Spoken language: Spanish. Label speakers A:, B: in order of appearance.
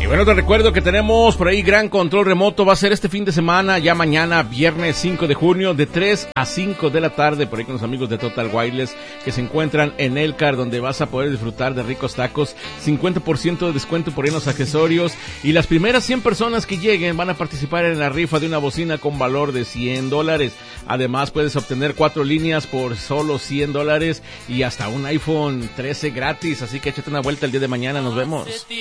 A: bueno, te recuerdo que tenemos por ahí gran control remoto. Va a ser este fin de semana, ya mañana, viernes 5 de junio, de 3 a 5 de la tarde, por ahí con los amigos de Total Wireless, que se encuentran en Elcar, donde vas a poder disfrutar de ricos tacos, 50% de descuento por ahí en los accesorios, y las primeras 100 personas que lleguen van a participar en la rifa de una bocina con valor de $100. Además, puedes obtener 4 líneas por solo $100 y hasta un iPhone 13 gratis, así que échate una vuelta el día de mañana. Nos vemos.